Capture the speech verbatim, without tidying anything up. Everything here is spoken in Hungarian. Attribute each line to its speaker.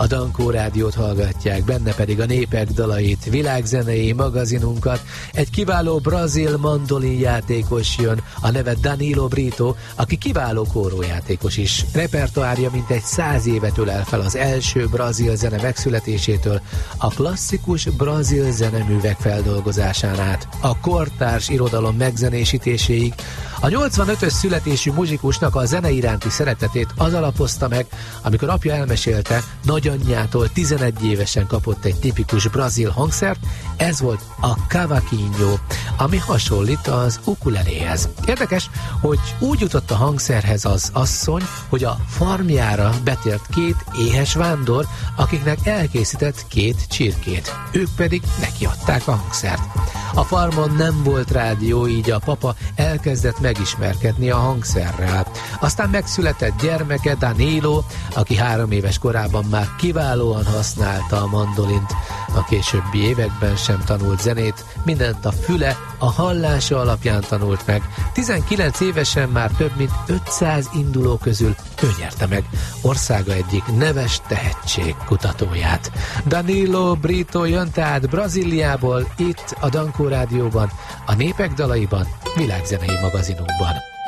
Speaker 1: A Dankó Rádiót hallgatják, benne pedig a népek dalait, világzenei magazinunkat. Egy kiváló brazil mandolinjátékos jön, a neve Danilo Brito, aki kiváló kórójátékos is. Repertoárja mintegy száz évet ölel fel az első brazil zene megszületésétől, a klasszikus brazil zeneművek feldolgozásán át, a kortárs irodalom megzenésítéséig. A nyolcvanötös születésű muzsikusnak a zene iránti szeretetét az alapozta meg, amikor apja elmesélte, nagyanyjától tizenegy évesen kapott egy tipikus brazil hangszert, ez volt a cavaquinho, ami hasonlít az ukuleléhez. Érdekes, hogy úgy jutott a hangszerhez az asszony, hogy a farmjára betért két éhes vándor, akiknek elkészített két csirkét. Ők pedig nekiadták a hangszert. A farmon nem volt rádió, így a papa elkezdett megismerkedni a hangszerrel. Aztán megszületett gyermeke Danilo, aki három éves korában már kiválóan használta a mandolint. A későbbi években sem tanult zenét, mindent a füle, a hallása alapján tanult meg. tizenkilenc évesen már több mint ötszáz induló közül ő nyerte meg országa egyik neves tehetség kutatóját. Danilo Brito jön tehát Brazíliából, itt a Dankó Rádióban, a népek dalaiban, világzenei magazinunkban.